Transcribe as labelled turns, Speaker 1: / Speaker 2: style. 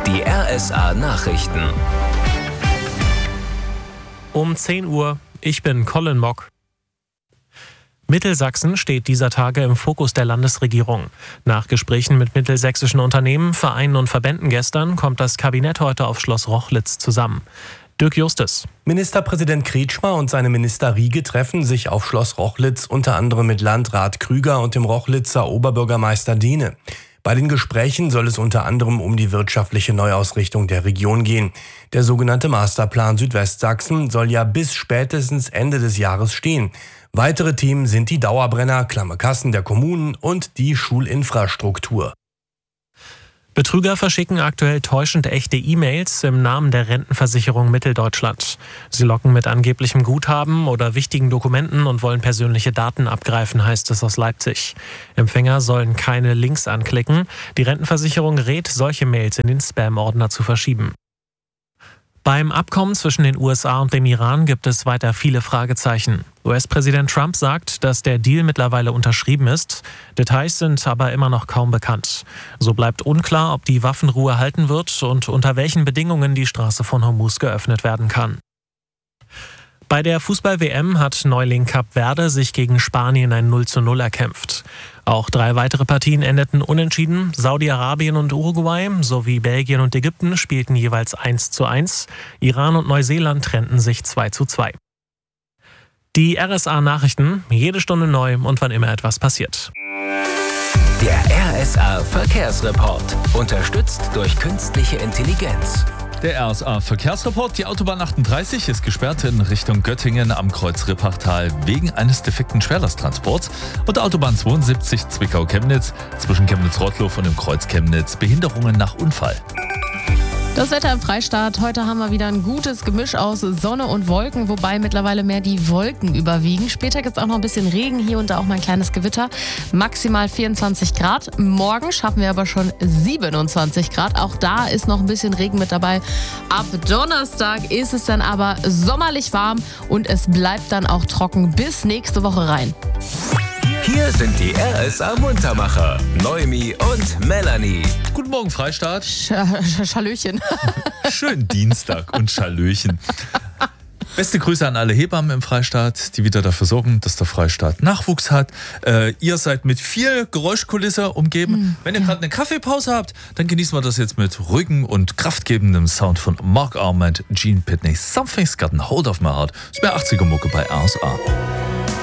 Speaker 1: Die RSA Nachrichten.
Speaker 2: Um 10 Uhr, ich bin Colin Mock. Mittelsachsen steht dieser Tage im Fokus der Landesregierung. Nach Gesprächen mit mittelsächsischen Unternehmen, Vereinen und Verbänden gestern kommt das Kabinett heute auf Schloss Rochlitz zusammen. Dirk Justus.
Speaker 3: Ministerpräsident Kretschmer und seine Minister Riege treffen sich auf Schloss Rochlitz unter anderem mit Landrat Krüger und dem Rochlitzer Oberbürgermeister Diene. Bei den Gesprächen soll es unter anderem um die wirtschaftliche Neuausrichtung der Region gehen. Der sogenannte Masterplan Südwestsachsen soll ja bis spätestens Ende des Jahres stehen. Weitere Themen sind die Dauerbrenner, klamme Kassen der Kommunen und die Schulinfrastruktur.
Speaker 2: Betrüger verschicken aktuell täuschend echte E-Mails im Namen der Rentenversicherung Mitteldeutschland. Sie locken mit angeblichem Guthaben oder wichtigen Dokumenten und wollen persönliche Daten abgreifen, heißt es aus Leipzig. Empfänger sollen keine Links anklicken. Die Rentenversicherung rät, solche Mails in den Spam-Ordner zu verschieben. Beim Abkommen zwischen den USA und dem Iran gibt es weiter viele Fragezeichen. US-Präsident Trump sagt, dass der Deal mittlerweile unterschrieben ist. Details sind aber immer noch kaum bekannt. So bleibt unklar, ob die Waffenruhe halten wird und unter welchen Bedingungen die Straße von Hormuz geöffnet werden kann. Bei der Fußball-WM hat Neuling Kap Verde sich gegen Spanien ein 0:0 erkämpft. Auch 3 weitere Partien endeten unentschieden. Saudi-Arabien und Uruguay sowie Belgien und Ägypten spielten jeweils 1:1. Iran und Neuseeland trennten sich 2:2. Die RSA-Nachrichten, jede Stunde neu und wann immer etwas passiert.
Speaker 1: Der RSA Verkehrsreport. Unterstützt durch künstliche Intelligenz.
Speaker 4: Der RSA-Verkehrsreport. Die Autobahn 38 ist gesperrt in Richtung Göttingen am Kreuz Rippachtal wegen eines defekten Schwerlasttransports. Und der Autobahn 72 Zwickau-Chemnitz zwischen Chemnitz-Rottloff und dem Kreuz Chemnitz Behinderungen nach Unfall.
Speaker 5: Das Wetter im Freistaat. Heute haben wir wieder ein gutes Gemisch aus Sonne und Wolken, wobei mittlerweile mehr die Wolken überwiegen. Später gibt es auch noch ein bisschen Regen, hier und da auch mal ein kleines Gewitter. Maximal 24 Grad. Morgen schaffen wir aber schon 27 Grad. Auch da ist noch ein bisschen Regen mit dabei. Ab Donnerstag ist es dann aber sommerlich warm und es bleibt dann auch trocken bis nächste Woche rein.
Speaker 1: Hier sind die RSA Muntermacher, Noemi und Melanie.
Speaker 4: Guten Morgen, Freistaat.
Speaker 5: Schallöchen.
Speaker 4: Schönen Dienstag und Schallöchen. Beste Grüße an alle Hebammen im Freistaat, die wieder dafür sorgen, dass der Freistaat Nachwuchs hat. Ihr seid mit viel Geräuschkulisse umgeben. Wenn ihr gerade eine Kaffeepause habt, dann genießen wir das jetzt mit ruhigem und kraftgebendem Sound von Mark Arment, Gene Pitney. Something's got a hold of my heart. Das wäre 80er Mucke bei RSA.